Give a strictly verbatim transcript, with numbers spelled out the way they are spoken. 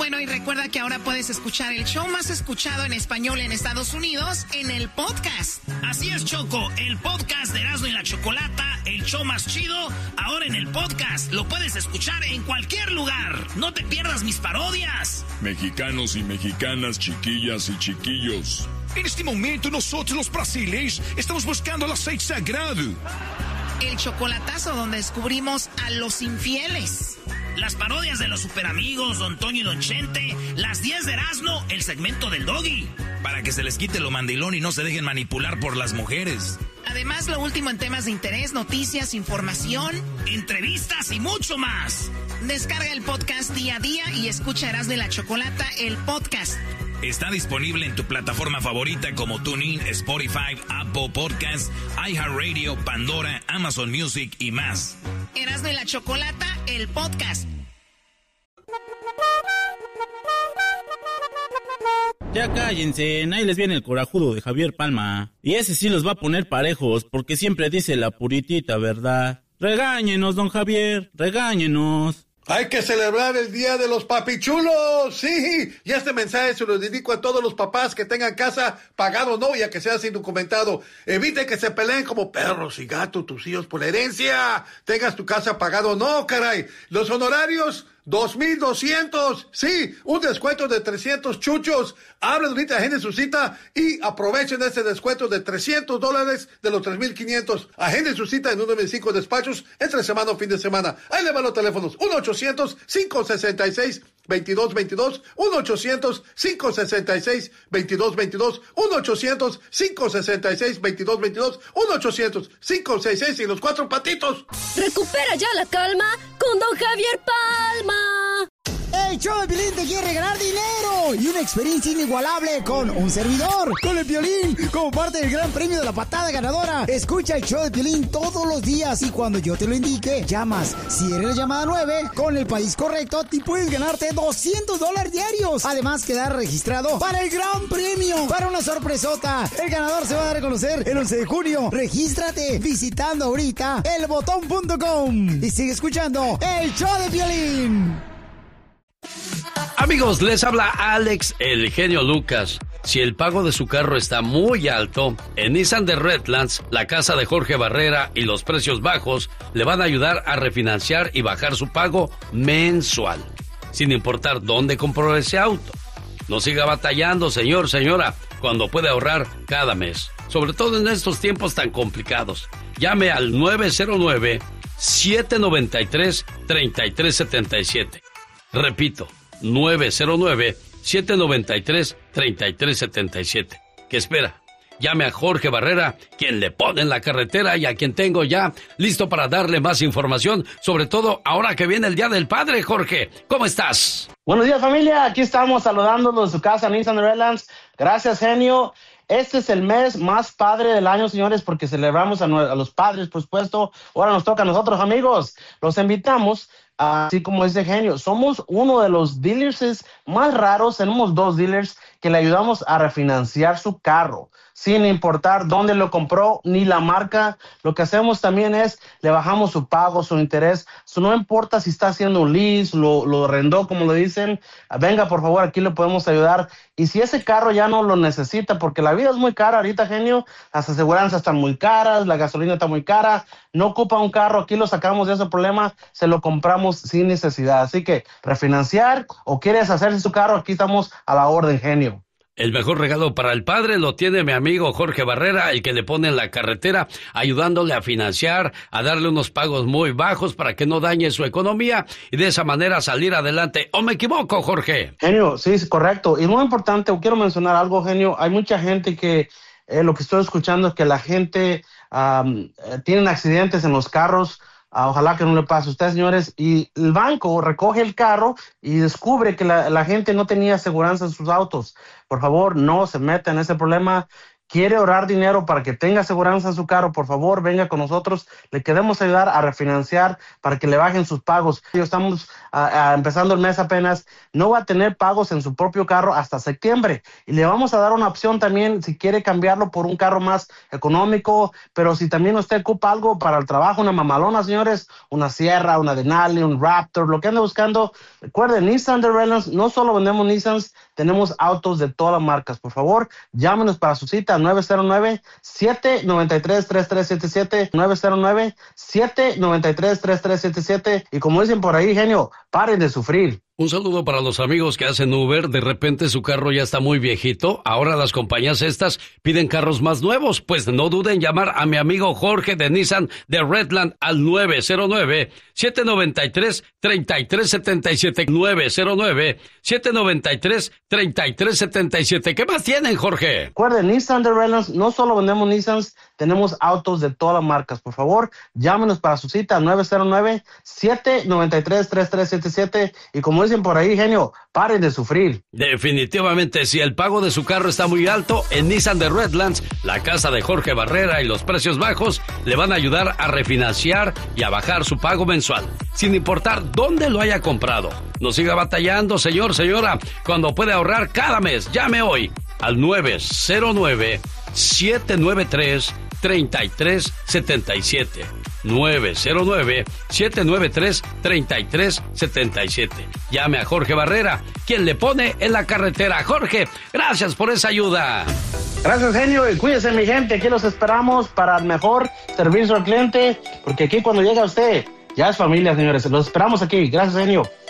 Bueno, y recuerda que ahora puedes escuchar el show más escuchado en español en Estados Unidos en el podcast. Así es, Choco, el podcast de Erasmo y la Chocolata, el show más chido, ahora en el podcast. Lo puedes escuchar en cualquier lugar. No te pierdas mis parodias. Mexicanos y mexicanas, chiquillas y chiquillos. En este momento nosotros los brasileños estamos buscando el aceite sagrado. El chocolatazo donde descubrimos a los infieles. Las parodias de los superamigos, Don Toño y Don Chente, las diez de Erasmo, el segmento del Doggy. Para que se les quite lo mandilón y no se dejen manipular por las mujeres. Además, lo último en temas de interés, noticias, información, entrevistas y mucho más. Descarga el podcast día a día y escucha Erasmo y la Chocolata, el podcast. Está disponible en tu plataforma favorita como TuneIn, Spotify, Apple Podcasts, iHeartRadio, Pandora, Amazon Music y más. Erasmo y la Chocolata, el podcast. Ya cállense, ahí les viene el corajudo de Javier Palma. Y ese sí los va a poner parejos, porque siempre dice la puritita verdad. Regáñenos, don Javier, regáñenos. Hay que celebrar el Día de los Papichulos, sí, y este mensaje se lo dedico a todos los papás que tengan casa pagado o no, ya que sea sin documentado. Evite que se peleen como perros y gatos tus hijos por la herencia. Tengas tu casa pagado o no, caray. Los honorarios, dos mil doscientos, sí, un descuento de trescientos chuchos. Hablen ahorita, agenden su cita y aprovechen ese descuento de trescientos dólares de los tres mil quinientos. Agenden su cita en uno de mis cinco despachos entre semana o fin de semana. Ahí le van los teléfonos, uno ochocientos, cinco sesenta y seis, veintidós veintidós, uno ochocientos, cinco sesenta y seis, veintidós veintidós, uno ochocientos, cinco sesenta y seis, veintidós veintidós, uno ochocientos, cinco sesenta y seis y los cuatro patitos. Recupera ya la calma con don Javier Palma. El show de Piolín te quiere ganar dinero y una experiencia inigualable con un servidor, con el Piolín, como parte del gran premio de la patada ganadora. Escucha el show de Piolín todos los días y cuando yo te lo indique, llamas. Si eres la llamada nueve, con el país correcto, te puedes ganarte doscientos dólares diarios. Además, quedar registrado para el gran premio, para una sorpresota. El ganador se va a dar a conocer el once de junio. Regístrate visitando ahorita el botón punto com y sigue escuchando el show de Piolín. Amigos, les habla Alex, el genio Lucas. Si el pago de su carro está muy alto, en Nissan de Redlands, la casa de Jorge Barrera y los precios bajos le van a ayudar a refinanciar y bajar su pago mensual, sin importar dónde compró ese auto. No siga batallando, señor, señora, cuando puede ahorrar cada mes, sobre todo en estos tiempos tan complicados. Llame al nueve cero nueve, siete nueve tres, tres tres siete siete. Repito, nueve cero nueve, siete nueve tres, tres tres siete siete. ¿Qué espera? Llame a Jorge Barrera, quien le pone en la carretera y a quien tengo ya listo para darle más información, sobre todo ahora que viene el Día del Padre. Jorge, ¿cómo estás? Buenos días, familia. Aquí estamos saludándolos de su casa, Nissan Redlands. Gracias, genio. Este es el mes más padre del año, señores, porque celebramos a, a los padres, por supuesto. Ahora nos toca a nosotros, amigos. Los invitamos, así como dice genio, somos uno de los dealers más raros. Tenemos dos dealers que le ayudamos a refinanciar su carro, sin importar dónde lo compró ni la marca. Lo que hacemos también es le bajamos su pago, su interés. So, no importa si está haciendo un lease, lo, lo arrendó, como le dicen. Venga, por favor, aquí le podemos ayudar. Y si ese carro ya no lo necesita, porque la vida es muy cara ahorita, genio, las aseguranzas están muy caras, la gasolina está muy cara, no ocupa un carro, aquí lo sacamos de ese problema, se lo compramos sin necesidad. Así que refinanciar o quieres hacerse su carro, aquí estamos a la orden, genio. El mejor regalo para el padre lo tiene mi amigo Jorge Barrera, el que le pone en la carretera, ayudándole a financiar, a darle unos pagos muy bajos para que no dañe su economía y de esa manera salir adelante. ¿O me equivoco, Jorge? Genio, sí, es correcto. Y muy importante, quiero mencionar algo, genio. Hay mucha gente que, eh, lo que estoy escuchando es que la gente um, tiene accidentes en los carros. Uh, ojalá que no le pase a ustedes, señores. Y el banco recoge el carro y descubre que la, la gente no tenía aseguranza en sus autos. Por favor, no se metan en ese problema. quiere ahorrar dinero para que tenga aseguranza en su carro, por favor, venga con nosotros. Le queremos ayudar a refinanciar para que le bajen sus pagos. Estamos a, a, empezando el mes apenas. No va a tener pagos en su propio carro hasta septiembre. Y le vamos a dar una opción también si quiere cambiarlo por un carro más económico. Pero si también usted ocupa algo para el trabajo, una mamalona, señores, una Sierra, una Denali, un Raptor, lo que ande buscando. Recuerden, Nissan de Redlands, no solo vendemos Nissans, tenemos autos de todas las marcas. Por favor, llámenos para su cita nueve cero nueve, siete nueve tres, tres tres siete siete, nueve cero nueve, siete nueve tres, tres tres siete siete. Y como dicen por ahí, genio, paren de sufrir. Un saludo para los amigos que hacen Uber. De repente su carro ya está muy viejito. Ahora las compañías estas piden carros más nuevos. Pues no duden en llamar a mi amigo Jorge de Nissan de Redland al nueve cero nueve, siete nueve tres, tres tres siete siete. nueve cero nueve, siete nueve tres, tres tres siete siete. ¿Qué más tienen, Jorge? Recuerden, Nissan de Redlands, no solo vendemos Nissans, tenemos autos de todas las marcas. Por favor, llámenos para su cita nueve cero nueve, siete nueve tres, tres tres siete siete. Y como dicen por ahí, genio, paren de sufrir. Definitivamente, si el pago de su carro está muy alto, en Nissan de Redlands, la casa de Jorge Barrera y los precios bajos le van a ayudar a refinanciar y a bajar su pago mensual, sin importar dónde lo haya comprado. No siga batallando, señor, señora, cuando puede ahorrar cada mes. Llame hoy al nueve cero nueve, siete nueve tres, tres tres siete siete. nueve cero nueve, siete nueve tres, tres tres siete siete. Llame a Jorge Barrera, quien le pone en la carretera. Jorge, gracias por esa ayuda. Gracias, genio, y cuídese, mi gente. Aquí los esperamos para el mejor servicio al cliente, porque aquí cuando llega usted, ya es familia, señores. Los esperamos aquí. Gracias, genio.